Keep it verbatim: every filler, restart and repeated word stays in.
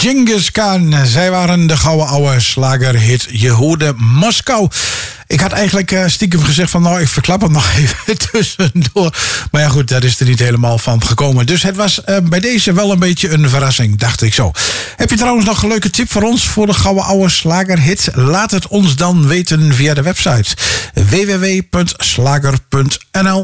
Genghis Khan. Zij waren de gouden oude slagerhit Je hoorde Moskou. Ik had eigenlijk uh, stiekem gezegd van nou, ik verklap het nog even tussendoor. Maar ja goed, daar is er niet helemaal van gekomen. Dus het was uh, bij deze wel een beetje een verrassing, dacht ik zo. Heb je trouwens nog een leuke tip voor ons voor de gouden oude slagerhit? Laat het ons dan weten via de website w w w punt slager punt n l.